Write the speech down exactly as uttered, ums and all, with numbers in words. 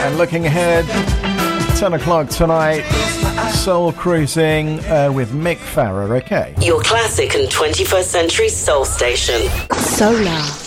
And looking ahead, ten o'clock tonight, Soul Cruising uh, with Mick Farrer, okay? Your classic and twenty-first century soul station. Solar.